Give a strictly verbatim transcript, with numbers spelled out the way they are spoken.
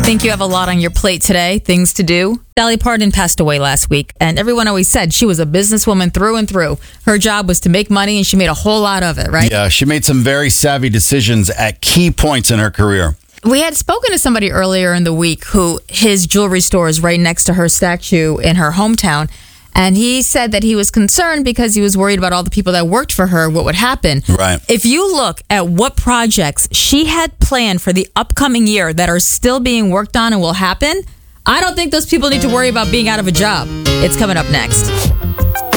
think you have a lot on your plate today, things to do. Dolly Parton passed away last week, and everyone always said she was a businesswoman through and through. Her job was to make money, and she made a whole lot of it, right? Yeah, she made some very savvy decisions at key points in her career. We had spoken to somebody earlier in the week who his jewelry store is right next to her statue in her hometown. And he said that he was concerned because he was worried about all the people that worked for her, what would happen. Right. If you look at what projects she had planned for the upcoming year that are still being worked on and will happen, I don't think those people need to worry about being out of a job. It's coming up next.